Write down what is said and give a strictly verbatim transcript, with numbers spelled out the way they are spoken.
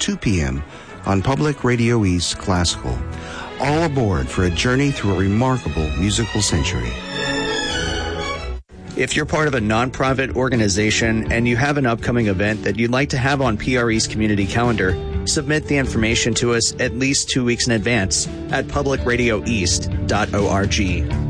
two p.m. on Public Radio East Classical. All aboard for a journey through a remarkable musical century. If you're part of a nonprofit organization and you have an upcoming event that you'd like to have on P R E's community calendar, submit the information to us at least two weeks in advance at public radio east dot org.